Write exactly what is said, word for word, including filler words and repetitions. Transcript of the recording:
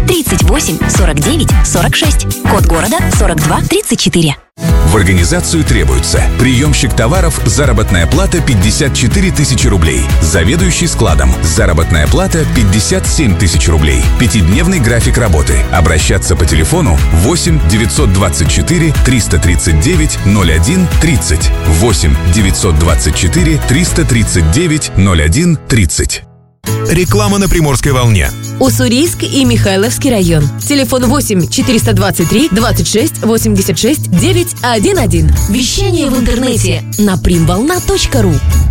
тридцать восемь сорок девять сорок шесть. Код города сорок два тридцать четыре. В организацию требуется приемщик товаров, заработная плата пятьдесят четыре тысячи рублей. Заведующий складом, заработная плата пятьдесят семь тысяч рублей. Пятидневный график работы. Обращаться по телефону восемь девятьсот двадцать четыре триста тридцать девять ноль один тридцать. восемь девятьсот двадцать четыре триста тридцать девять ноль один тридцать. Реклама на Приморской волне. Уссурийск и Михайловский район. Телефон восемь четыреста двадцать три двадцать шесть восемьдесят шесть девятьсот одиннадцать. Вещание в интернете на примволна точка ру.